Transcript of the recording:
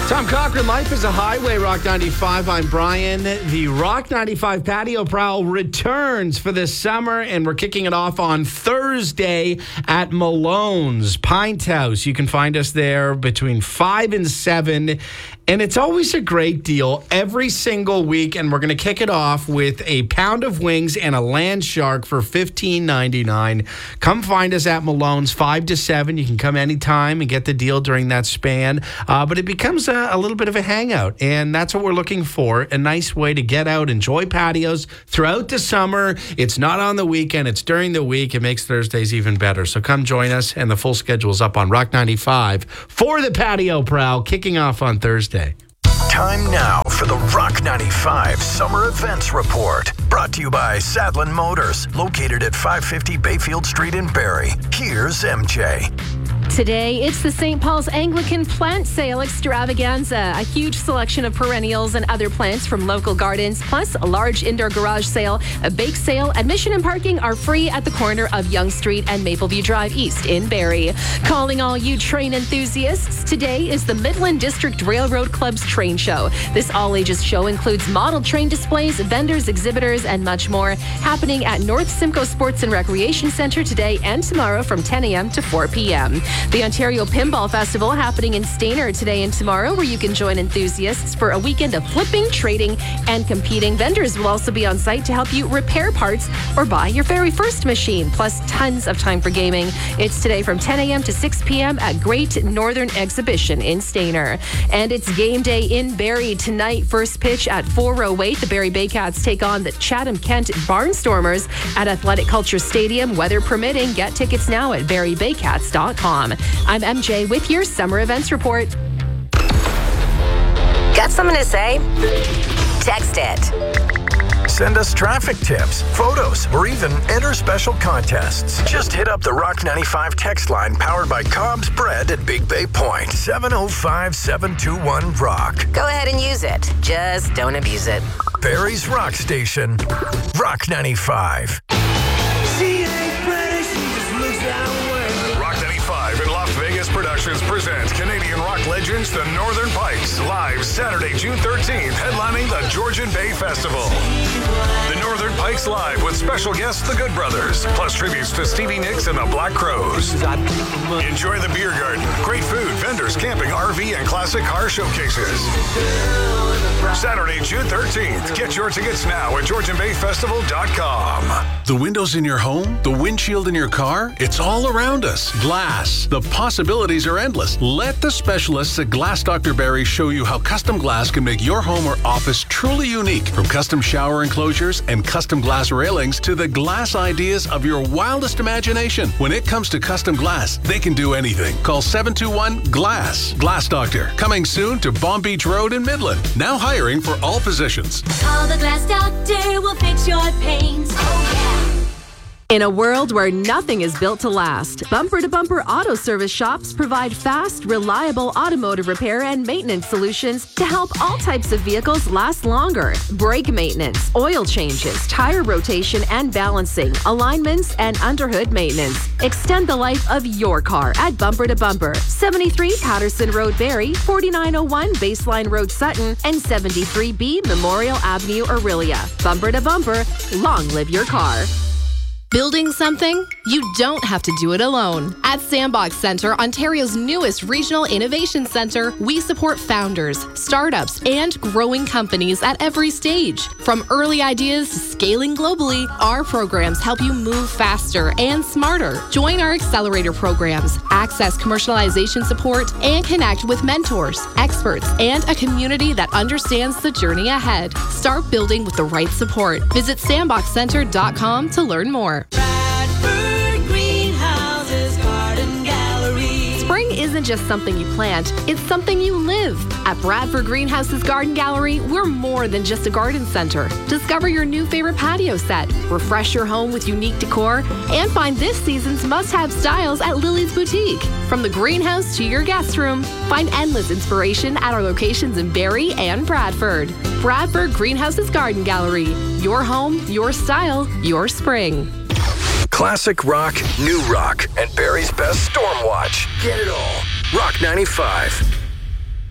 Tom Cochran, Life is a Highway, Rock 95. I'm Brian. The Rock 95 Patio Prowl returns for this summer, and we're kicking it off on Thursday at Malone's Pint House. You can find us there between 5 and 7, and it's always a great deal every single week, and we're going to kick it off with a pound of wings and a land shark for $15.99. Come find us at Malone's 5 to 7. You can come anytime and get the deal during that span, but it becomes a little bit of a hangout, and that's what we're looking for. A nice way to get out, enjoy patios throughout the summer. It's not on the weekend, it's during the week. It makes Thursdays even better. So come join us, and the full schedule is up on Rock 95 for the Patio Prowl, kicking off on Thursday. Time now for the Rock 95 Summer Events Report. Brought to you by Sadlin Motors, located at 550 Bayfield Street in Barrie. Here's MJ. Today, it's the St. Paul's Anglican Plant Sale Extravaganza. A huge selection of perennials and other plants from local gardens, plus a large indoor garage sale, a bake sale. Admission and parking are free at the corner of Yonge Street and Mapleview Drive East in Barrie. Calling all you train enthusiasts, today is the Midland District Railroad Club's train show. This all-ages show includes model train displays, vendors, exhibitors, and much more, happening at North Simcoe Sports and Recreation Centre today and tomorrow from 10 a.m. to 4 p.m. The Ontario Pinball Festival happening in Stayner today and tomorrow, where you can join enthusiasts for a weekend of flipping, trading, and competing. Vendors will also be on site to help you repair parts or buy your very first machine, plus tons of time for gaming. It's today from 10 a.m. to 6 p.m. at Great Northern Exhibition in Stayner. And it's game day in Barrie tonight. First pitch at 4:08. The Barrie Baycats take on the Chatham-Kent Barnstormers at Athletic Culture Stadium. Weather permitting, get tickets now at barriebaycats.com. I'm MJ with your Summer Events Report. Got something to say? Text it. Send us traffic tips, photos, or even enter special contests. Just hit up the Rock 95 text line powered by Cobb's Bread at Big Bay Point. 705-721-ROCK. Go ahead and use it. Just don't abuse it. Barrie's Rock Station. Rock 95. Productions presents Canadian rock legends, the Northern Pikes, live Saturday, June 13th, headlining the Georgian Bay Festival. The Northern Pikes live with special guests, the Good Brothers, plus tributes to Stevie Nicks and the Black Crowes. Enjoy the beer garden, great food, vendors, camping, RV, and classic car showcases. Saturday, June 13th. Get your tickets now at GeorgianBayFestival.com. The windows in your home, the windshield in your car, it's all around us. Glass. The possibilities are endless. Let the specialists at Glass Dr. Barry show you how custom glass can make your home or office truly unique. From custom shower enclosures and custom glass railings to the glass ideas of your wildest imagination. When it comes to custom glass, they can do anything. Call 721-GLASS. Glass Doctor. Coming soon to Bomb Beach Road in Midland. Now hiring for all positions. Call the Glass Doctor, we'll fix your paint. Oh, yeah. In a world where nothing is built to last, Bumper to Bumper Auto Service shops provide fast, reliable automotive repair and maintenance solutions to help all types of vehicles last longer. Brake maintenance, oil changes, tire rotation and balancing, alignments, and underhood maintenance. Extend the life of your car at Bumper to Bumper. 73 Patterson Road, Barrie, 4901 Baseline Road, Sutton, and 73B Memorial Avenue, Orillia. Bumper to Bumper, long live your car. Building something? You don't have to do it alone. At Sandbox Centre, Ontario's newest regional innovation centre, we support founders, startups, and growing companies at every stage. From early ideas to scaling globally, our programs help you move faster and smarter. Join our accelerator programs, access commercialization support, and connect with mentors, experts, and a community that understands the journey ahead. Start building with the right support. Visit sandboxcenter.com to learn more. Bradford Greenhouses Garden Gallery. Spring isn't just something you plant, it's something you live. At Bradford Greenhouses Garden Gallery, we're more than just a garden center. Discover your new favorite patio set, refresh your home with unique decor, and find this season's must-have styles at Lily's Boutique. From the greenhouse to your guest room, find endless inspiration at our locations in Barrie and Bradford. Bradford Greenhouses Garden Gallery. Your home, your style, your spring. Classic rock, new rock, and Barrie's best storm watch. Get it all. Rock 95.